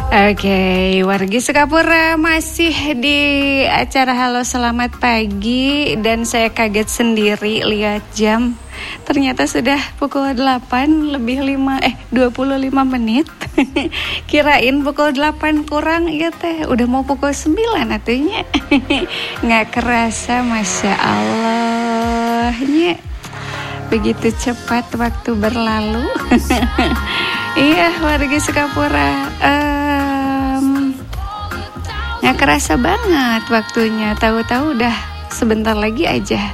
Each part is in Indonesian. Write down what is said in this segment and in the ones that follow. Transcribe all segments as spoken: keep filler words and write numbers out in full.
Oke, wargi Sekapura masih di acara Halo Selamat Pagi. Dan saya kaget sendiri lihat jam. Ternyata sudah pukul delapan lebih lima eh dua puluh lima menit. Kirain pukul delapan kurang ya teh. Udah mau pukul sembilan atunya. Nggak kerasa, Masya Allah. Nya, begitu cepat waktu berlalu. Iya, warga Sekapura. Um, nggak kerasa banget waktunya. Tahu-tahu udah sebentar lagi aja.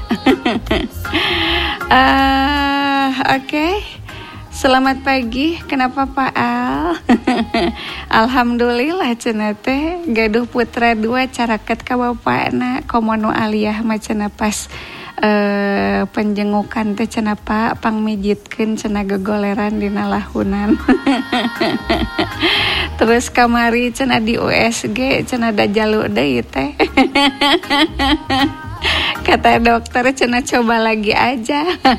uh, Oke, okay. Selamat pagi. Kenapa Pak Al? Alhamdulillah cenah teh gaduh putra dua caraket ka bapana komono aliyah macana pas Uh, penjengukan teh cenah Pak pangmijitkeun cenah gegoleran dina lahunan. Terus kamari cenah di U S G cenah da jalu deui teh. Kata dokter cenah coba lagi aja.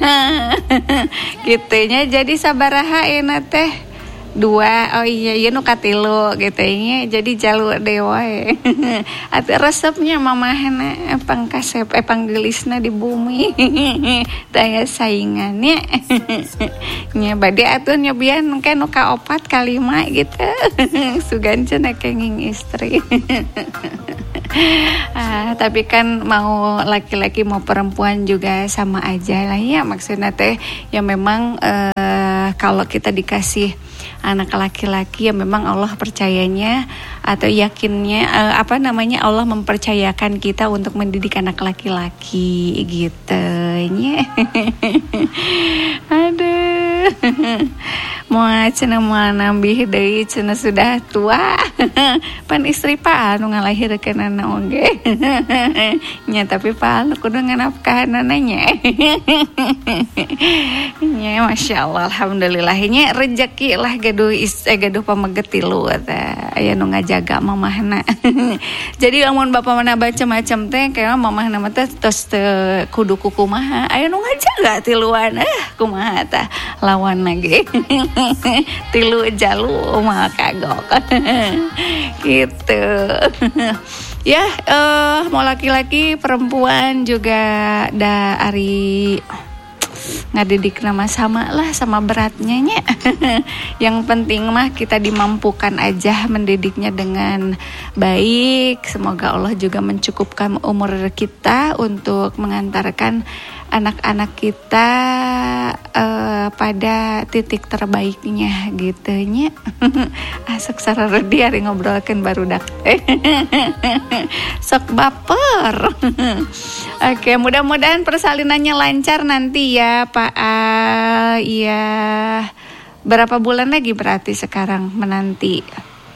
Gitunya jadi sabaraha euna teh dua, oh iya iya nu katilu gitu nya jadi jalu dewa ya. Atuh resepnya mamahna pangkasep eh panggelisna di bumi. Taya saingannya. Nya bade atuh nyobian kan nu kaopat kalima gitu. Sugan cenah kenging istri. Ah, tapi kan mau laki-laki mau perempuan juga sama aja lah ya, maksudnya teh ya memang uh, kalau kita dikasih anak laki-laki ya memang Allah percayanya atau yakinnya uh, apa namanya Allah mempercayakan kita untuk mendidik anak laki-laki gitu nya. Aduh. Mau cenah mau nambih deui cenah sudah tua. Pan istri Pak anu ngalahirkeun anak oge. Nya tapi Pak kudu nganafkahan ananya. Nya masyaallah alhamdulillah nya rezeki lah gaduh is eh, gaduh pameget tilu eta aya nu ngajaga mamahna. Jadi lamun bapa mana baca macam teh kayak mamahna mah teh tos teu kudu kumaha aya nu ngajaga tiluan eh kumaha tah lawan lagi. Tilu jalu mah kagok. Gitu. Ya, uh, mau laki-laki perempuan juga da ari ngadidik nama sama lah sama beratnya nya. Yang penting mah kita dimampukan aja mendidiknya dengan baik. Semoga Allah juga mencukupkan umur kita untuk mengantarkan anak-anak kita uh, pada titik terbaiknya gitu nya. Asok sararedi ari ngobrolkeun barudak teh. Sok baper. Oke, mudah-mudahan persalinannya lancar nanti ya Pak Al. Iya. Berapa bulan lagi berarti sekarang menanti?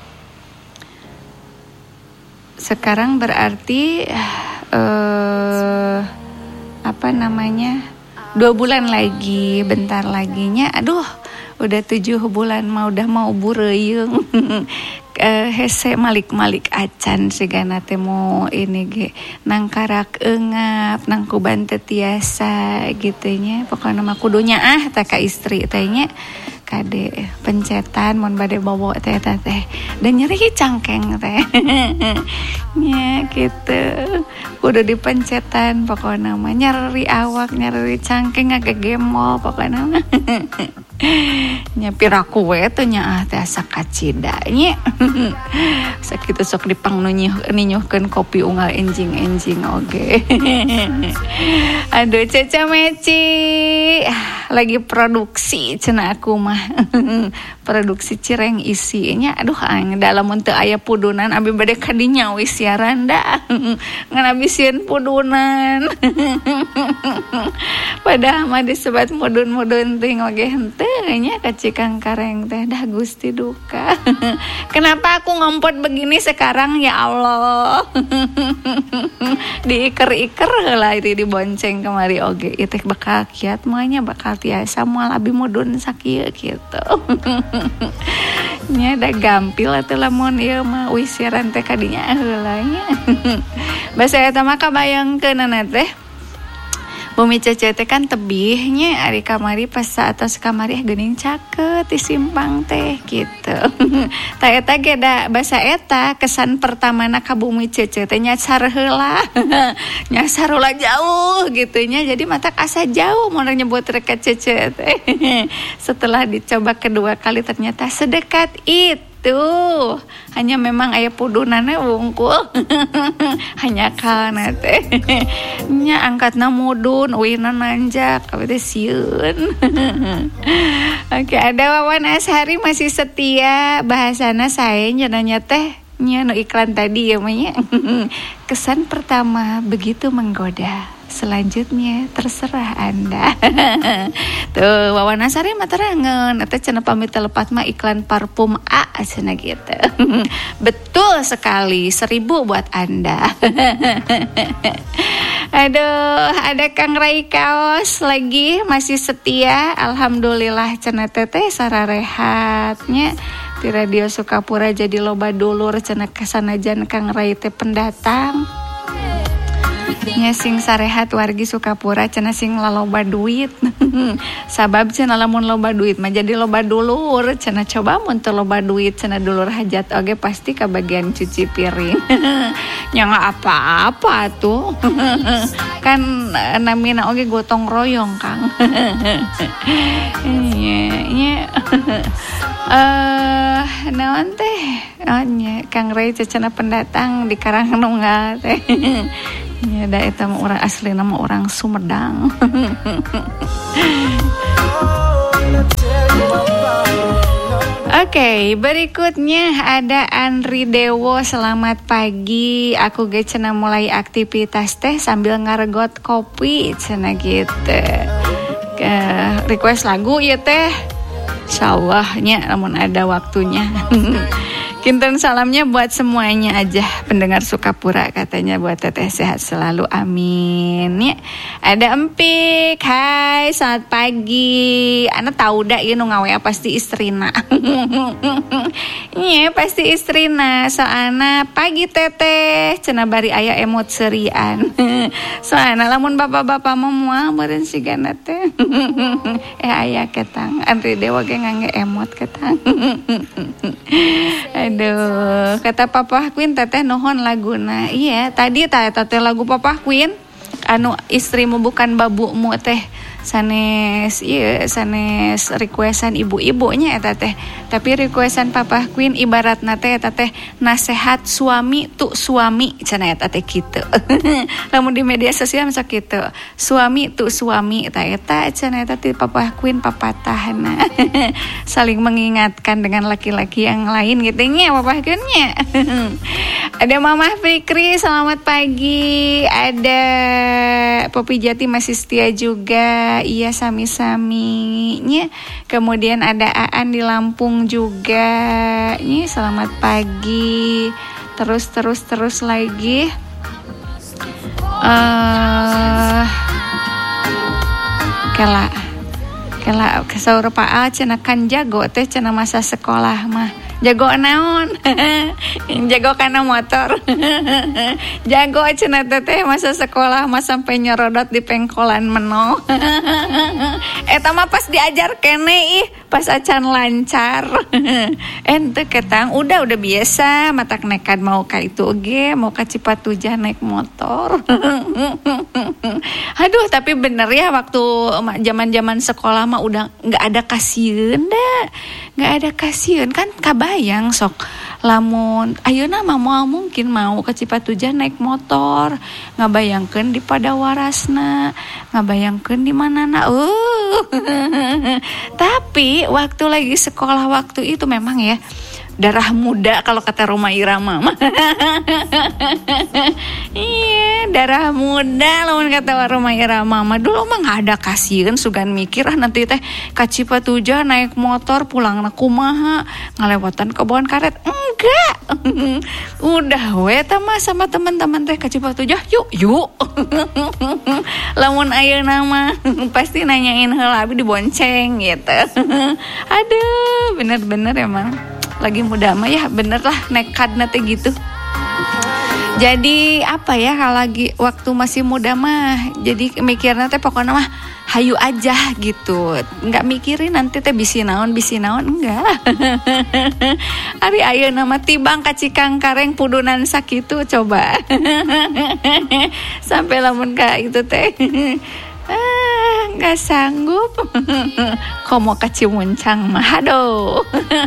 Sekarang berarti uh, apa namanya dua bulan lagi, bentar laginya, aduh udah tujuh bulan mah udah mau bureung. Uh, hese malik-malik acan sigana teh mau ini ge nang karak eungap nang kuban teh tiasa gitu nya pokona mah kudunya ah teh ka istri teh nya kade pencetan mun bade bobo teh teh teh dan nyeri cangkeng teh nya gitu kudu dipencetan pokona mah nyeri awak nyeri cangkeng agak gemol pokona mah nya piraku we teh nya ah teh asa kacida nya. Sakitu sok dipang ninyuhkeun kopi unggal enjing-enjing oge. Aduh Caca Meci lagi produksi cenah aku mah. Produksi cireng isinya aduh ang dalam teu aya pudunan abi bade ka dinya we siaran da. Ngan abisieun pudunan. Padahal mah disebat mudun-mudun teh oge henteu nya ka Cikang Kareng teh dah Gusti duka. Kenapa aku ngompot begini sekarang ya Allah. Diiker-iker heula iri dibonceng kemari oge. Ieu teh bakal kiat moalnya bakal tiasa moal abi mudun sakieu kitu. Nya da gampil atuh lamun ieu mah wis siaran teh kadinya heula nya. Basa eta mah kabayangkeunna teh Bumi Cece teh kan tebihnya ari kamari pas saat atas kamari geuning caket di simpang teh gitu. Ta eta ge da basa eta kesan pertamana ka Bumi Cece teh nyasar heula. Nyasar heula jauh gitu nya. Jadi mata asa jauh mun nyebut rek Cece teh. Setelah dicoba kedua kali ternyata sedekat itu. Tuh, hanya memang aya pudunana wungkul. Hanya kana teh. Nya angkatna mudun, uina nanjak, kabeh teh sieun. Oke, ada Wawan Ashari masih setia, bahasana sae nyananya teh nya nu iklan tadi ya mah. Kesan pertama begitu menggoda. Selanjutnya terserah Anda. Tuh Wawan Ashari mah terangeun eta cenah pamit telepat mah iklan parfum A cenah gitu. Betul sekali, seribu buat Anda. Aduh, ada Kang Rai Kaos lagi masih setia. Alhamdulillah cenah teteh sararehatnya di Radio Sukapura jadi loba dulur cenah kasanajan Kang Rai teh pendatang. Nya sing sarehat wargi Sukapura cenah sing laloba duit. Sabab cenah lamun loba duit mah jadi loba dulur. Cenah coba mun teu loba duit cenah dulur hajat oge pasti ka bagian cuci piring. Nya enggak apa-apa tuh. Kan namina oge gotong royong Kang. Nya nya eh naon teh? Oh nya Kang Rai cenah pendatang di Karangnunggal teh. Ya da eta mah urang asli nama orang Sumedang. Oke, okay, berikutnya ada Andri Dewo. Selamat pagi. Aku ge cenah mulai aktivitas teh sambil ngaregot kopi cenah gitu. Ke request lagu ya teh. Insyaallah nya namun ada waktunya. Kinten salamnya buat semuanya aja pendengar Sukapura katanya buat teteh sehat selalu amin ya. Ada Empik, hai selamat pagi. Ana tahu dah ieu nu ngawea pasti istrina. Iya pasti istrina. Soalna pagi teteh cenah bari aya emot serian. Soalna lamun bapak-bapak mah moal meureun sigana teh. Eh aya ketang Andri Dewa ge ngangge emot ketang. Aduh, kata Papa Queen teteh nuhun laguna. Iya, tadi teh teteh lagu Papa Queen anu istrimu bukan babumu teh sanes iya sanes requestan ibu-ibunya eta teh. Tapi requestan Papa Queen ibaratna teh eta teh nasehat suami tu suami cenah eta teh kitu. Lamun di media sosial sok kitu. Suami tu suami eta eta cenah eta teh Papa Queen papatahna. Saling mengingatkan dengan laki-laki yang lain gitu nya Papa Queen-nya. Ada Mama Fikri selamat pagi. Ada Popi Jati masih setia juga. Iya sami-sami nya. Kemudian ada Aan di Lampung juga. Nya selamat pagi. Terus terus terus lagi. Eh uh, kela kela kesaur Paal cenah kan jago teh cenah masa sekolah mah. Jago naon? Jago kana motor. Jago cenah teteh masa sekolah mah sampai nyerodot di pengkolan meno. Eta mah pas diajar kene ih pas acan lancar. Ente ketang udah udah biasa matak nekat mau ka itu oge mau ka Cipatujah naik motor. Aduh tapi bener ya waktu zaman-zaman sekolah mah udah enggak ada kasieun dah. Enggak ada kasieun kan kabayang sok lamun ayeuna mah moal mungkin mau ke Cipatujah naik motor ngabayangkeun di Padawarasna ngabayangkeun di manana uh. Tapi waktu lagi sekolah waktu itu memang ya darah muda kalau kata Roma Irama mah. Iya, darah muda lamun kata Roma Irama mah. Dulu mah enggak ada kasieun sugan mikir ah nanti teh ka Cipatujah naik motor pulangna kumaha ngalewatan kebon karet. Enggak. Udah we tah mah sama teman-teman teh ka Cipatujah yuk yuk. Lamun ayeuna mah pasti nanyain heula abi dibonceng gitu. Aduh, bener-bener emang lagi muda mah ya bener lah nekat nate gitu. Jadi apa ya, kalau lagi waktu masih muda mah jadi mikirnya teh pokoknya mah hayu aja gitu, nggak mikirin nanti teh bisi naon bisi naon, enggak. Ari ayeuna mah tibang ka Cikangkareng pudunan sakitu coba. Sampai lamun ka itu teh ah, nggak sanggup. Komo ka Cimuncang mah aduh.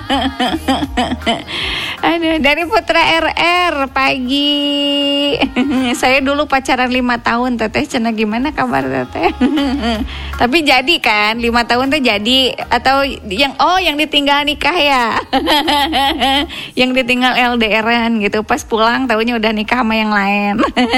Aduh, dari Putra R R pagi. Saya dulu pacaran lima tahun teteh, cenah gimana kabar teteh? Tapi jadi kan lima tahun tuh jadi, atau yang oh yang ditinggal nikah ya? Yang ditinggal L D R-an gitu, pas pulang tahunya udah nikah sama yang lain.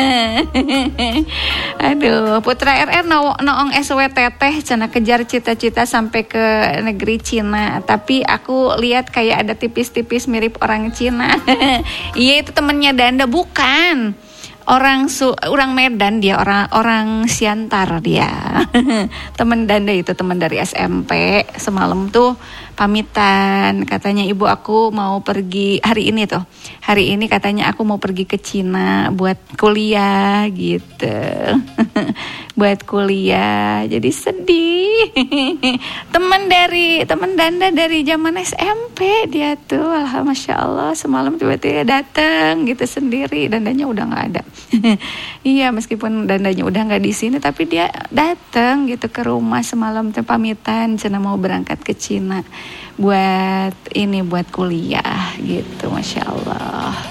Aduh, Putra R R no, noong S W teteh cenah kejar cita-cita sampai ke negeri Cina, tapi aku lihat kayak ada tipis-tipis mirip orang Cina. Iya, itu temennya Danda, bukan orang su orang Medan, dia orang orang Siantar dia. Temen Danda itu teman dari S M P. Semalam tuh pamitan, katanya ibu aku mau pergi hari ini tuh. Hari ini katanya aku mau pergi ke Cina buat kuliah gitu. Buat kuliah. Jadi sedih. Teman dari teman Danda dari zaman S M P dia tuh. Alhamdulillah, Masya Allah, semalam tiba-tiba datang gitu sendiri. Dandanya udah nggak ada. Iya, meskipun Dandanya udah nggak di sini, tapi dia datang gitu ke rumah semalam tuh pamitan, cenah mau berangkat ke Cina buat ini buat kuliah gitu, Masya Allah.